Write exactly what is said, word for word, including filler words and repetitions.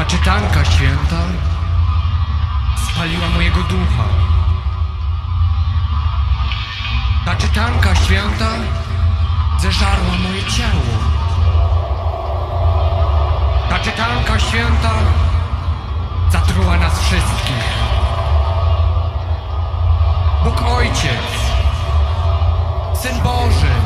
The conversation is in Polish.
czytanka święta spaliła mojego ducha. Ta czytanka święta zeżarła moje ciało. Ta czytanka święta zatruła nas wszystkich. Bóg Ojciec, Syn Boży,